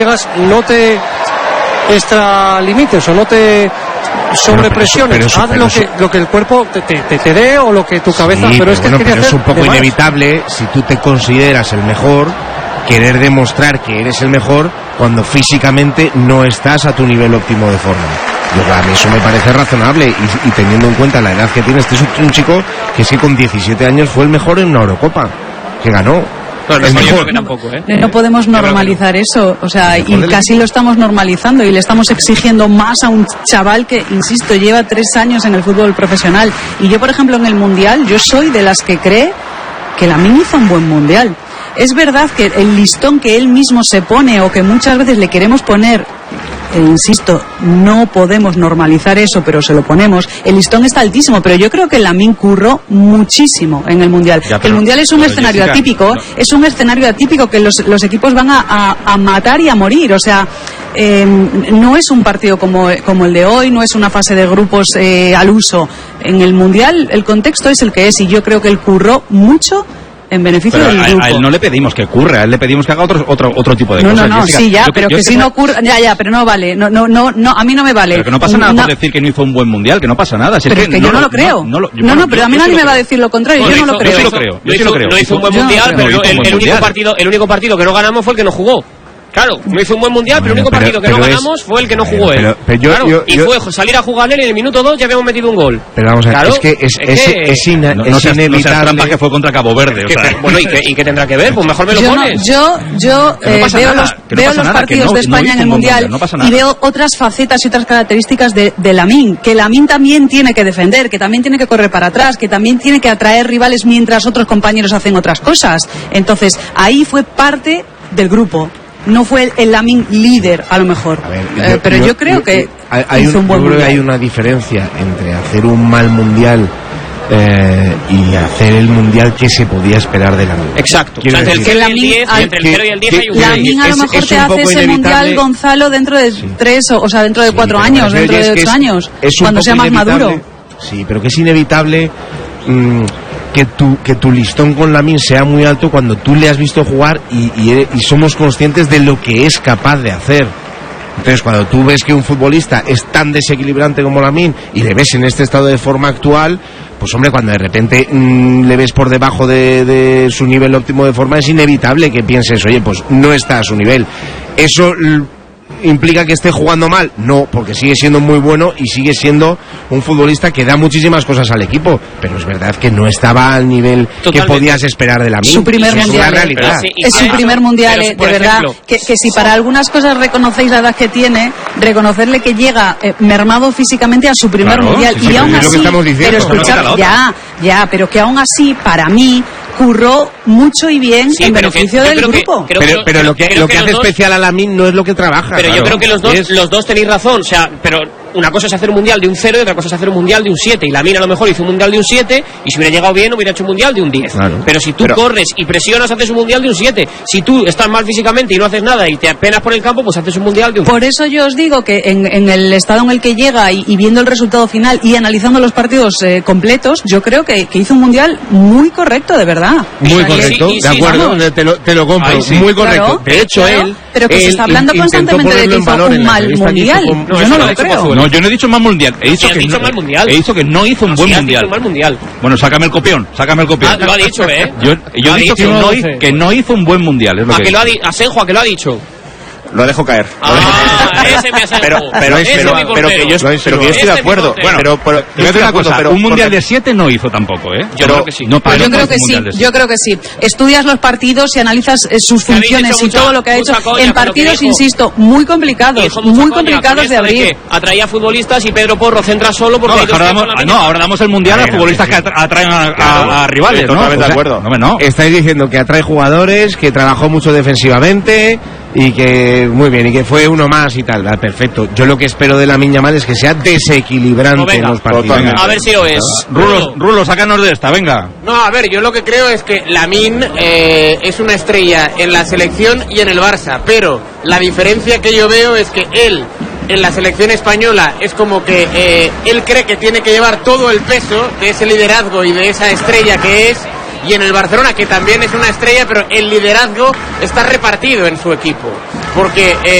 no te extralimites o no te sobrepresiones, haz lo que el cuerpo te dé o lo que tu cabeza, sí, pero es que pero es un poco inevitable, si tú te consideras el mejor, querer demostrar que eres el mejor cuando físicamente no estás a tu nivel óptimo de forma. A mí eso me parece razonable y teniendo en cuenta la edad que tienes, este es un chico que sí con 17 años fue el mejor en una Eurocopa que ganó. No podemos normalizar eso, o sea, y casi lo estamos normalizando y le estamos exigiendo más a un chaval que, insisto, lleva 3 años en el fútbol profesional. Y yo, por ejemplo, en el Mundial, yo soy de las que cree que Lamine hizo un buen Mundial. Es verdad que el listón que él mismo se pone o que muchas veces le queremos poner, insisto, no podemos normalizar eso, pero se lo ponemos. El listón está altísimo, pero yo creo que Lamine curró muchísimo en el Mundial. El Mundial es un escenario atípico, es un escenario atípico que los equipos van a matar y a morir, o sea, no es un partido como el de hoy, no es una fase de grupos al uso. En el Mundial el contexto es el que es y yo creo que él curró mucho en beneficio del grupo. A él no le pedimos que curre, a él le pedimos que haga otro tipo de cosas. No, sí, ya, pero que si no ocurre, ya, pero no vale, no, a mí no me vale. Pero que no pasa nada por decir que no hizo un buen Mundial, que no pasa nada. Pero es que yo no lo creo. Pero a mí nadie me va a decir lo contrario, yo no lo creo. Yo sí lo creo. No hizo un buen Mundial, pero el único partido que no ganamos fue el que no jugó. Claro, no hizo un buen Mundial, pero el único partido que no ganamos fue el que no jugó él. Y fue salir a jugar él y en el minuto 2 ya habíamos metido un gol. Pero vamos a ver, es que es inevitable. No seas trampa que fue contra Cabo Verde. Bueno, ¿y qué tendrá que ver? Pues mejor me lo pones. Yo veo los partidos de España en el Mundial y veo otras facetas y otras características de Lamine, que Lamine también tiene que defender, que también tiene que correr para atrás, que también tiene que atraer rivales mientras otros compañeros hacen otras cosas. Entonces, ahí fue parte del grupo. No fue el Lamine líder, a lo mejor. Pero yo creo que hizo un buen Mundial. Creo que hay una diferencia entre hacer un mal Mundial y hacer el Mundial que se podía esperar de Lamine. Exacto. Entre el 0 y el 10 hay un Lamine a lo mejor te hace ese Mundial, Gonzalo, dentro de 3, o sea, dentro de 4 años, dentro de 8 años, cuando sea más maduro. Sí, pero que es inevitable que tu listón con Lamine sea muy alto cuando tú le has visto jugar y somos conscientes de lo que es capaz de hacer. Entonces, cuando tú ves que un futbolista es tan desequilibrante como Lamine y le ves en este estado de forma actual, pues hombre, cuando de repente le ves por debajo de su nivel óptimo de forma, es inevitable que pienses, oye, pues no está a su nivel. Eso ¿implica que esté jugando mal? No, porque sigue siendo muy bueno y sigue siendo un futbolista que da muchísimas cosas al equipo, pero es verdad que no estaba al nivel que podías esperar de Lamine. Su primer Mundial, es su primer Mundial, de verdad, que si para algunas cosas reconocéis la edad que tiene, reconocerle que llega mermado físicamente a su primer Mundial, y aún así, pero escuchad, pero que aún así, para mí, curró mucho y bien en beneficio del grupo. Pero lo que hace especial a Lamine no es lo que trabaja. Pero yo creo que los dos tenéis razón, o sea, pero una cosa es hacer un Mundial de un 0 y otra cosa es hacer un Mundial de un 7. Y Lamine a lo mejor hizo un Mundial de un 7 y si hubiera llegado bien hubiera hecho un Mundial de un 10. Claro. Pero si tú corres y presionas, haces un Mundial de un 7. Si tú estás mal físicamente y no haces nada y te apenas por el campo, pues haces un Mundial de un 7. Por eso yo os digo que en el estado en el que llega y viendo el resultado final y analizando los partidos completos, yo creo que hizo un Mundial muy correcto, de verdad. Muy correcto, de acuerdo, te lo compro, muy correcto. Claro, de hecho, pero que se está hablando constantemente de que hizo un mal Mundial. Yo no lo creo. No, yo no he dicho mal Mundial. He dicho que no hizo un buen Mundial. Bueno, sácame el copión. Lo ha dicho, Yo he dicho que no hizo un buen Mundial. Es lo que a Senjo, ¿a qué lo ha dicho? Lo dejo caer. Ese me ha salido. Pero que yo estoy de acuerdo. Bueno, pero te voy a decir una cosa, un Mundial de 7 no hizo tampoco, Yo creo que sí. Yo creo que sí. Estudias los partidos y analizas sus funciones y todo lo que ha hecho en partidos, insisto, muy complicados de abrir. Atraía futbolistas y Pedro Porro centra solo porque ahora damos el Mundial a futbolistas que atraen a rivales, ¿no? Totalmente de acuerdo. Estáis diciendo que atrae jugadores, que trabajó mucho defensivamente y que muy bien, y que fue uno más y tal, perfecto. Yo lo que espero de Lamine Yamal es que sea desequilibrante en los partidos. A ver si lo es. Rulo, sácanos de esta, venga. No, a ver, yo lo que creo es que Lamine es una estrella en la selección y en el Barça, pero la diferencia que yo veo es que él en la selección española es como que él cree que tiene que llevar todo el peso de ese liderazgo y de esa estrella que es, y en el Barcelona, que también es una estrella, pero el liderazgo está repartido en su equipo, porque